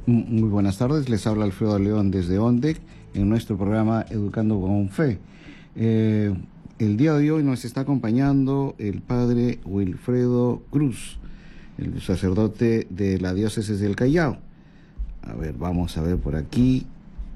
Muy buenas tardes, les habla Alfredo León desde ONDEC en nuestro programa Educando con Fe. El día de hoy nos está acompañando el padre Wilfredo Cruz, el sacerdote de la diócesis del Callao. A ver, vamos a ver por aquí.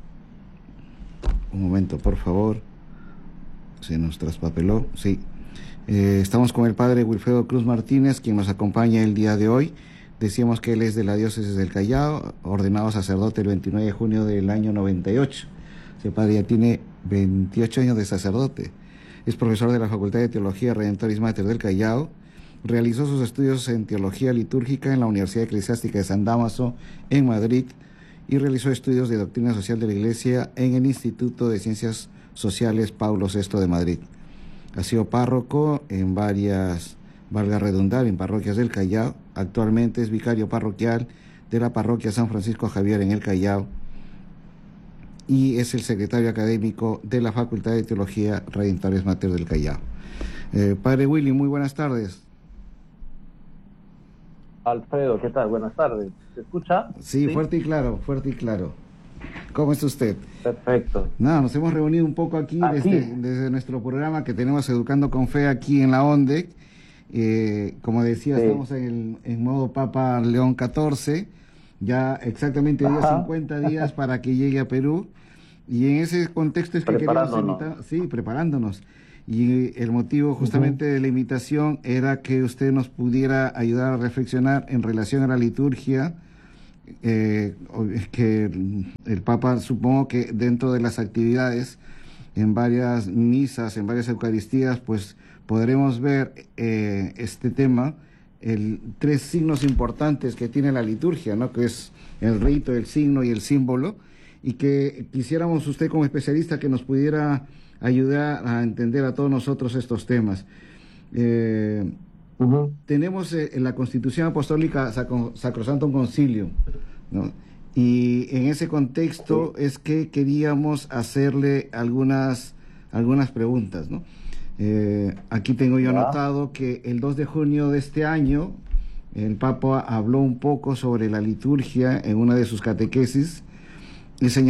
Un momento, por favor. Se nos traspapeló, sí. Estamos con el padre Wilfredo Cruz Martínez, quien nos acompaña el día de hoy. Decíamos que él es de la diócesis del Callao, ordenado sacerdote el 29 de junio del año 98. Ese padre ya tiene 28 años de sacerdote. Es profesor de la Facultad de Teología Redentoris Mater del Callao. Realizó sus estudios en Teología Litúrgica en la Universidad Eclesiástica de San Dámaso, en Madrid, y realizó estudios de Doctrina Social de la Iglesia en el Instituto de Ciencias Sociales Pablo VI de Madrid. Ha sido párroco en varias, valga redundar, en parroquias del Callao. Actualmente es vicario parroquial de la parroquia San Francisco Javier en el Callao y es el secretario académico de la Facultad de Teología Redentoris Mater del Callao. Padre Willy, muy buenas tardes. Alfredo, ¿qué tal? Buenas tardes. ¿Se escucha? Sí, fuerte y claro, fuerte y claro. ¿Cómo está usted? Perfecto. Nada, nos hemos reunido un poco aquí desde nuestro programa que tenemos Educando con Fe aquí en la ONDEC. Como decía, sí. Estamos en modo Papa León XIV, ya exactamente 50 días para que llegue a Perú, y en ese contexto es que queríamos invitar, sí, preparándonos, y el motivo justamente de la invitación era que usted nos pudiera ayudar a reflexionar en relación a la liturgia, que el Papa, supongo que dentro de las actividades, en varias misas, en varias Eucaristías, pues podremos ver este tema, tres signos importantes que tiene la liturgia, ¿no? Que es el rito, el signo y el símbolo, y que quisiéramos usted como especialista que nos pudiera ayudar a entender a todos nosotros estos temas. Tenemos en la Constitución Apostólica Sacrosantum Concilium, ¿no? Y en ese contexto es que queríamos hacerle algunas preguntas, ¿no? Aquí tengo yo anotado que el 2 de junio de este año el Papa habló un poco sobre la liturgia en una de sus catequesis y señaló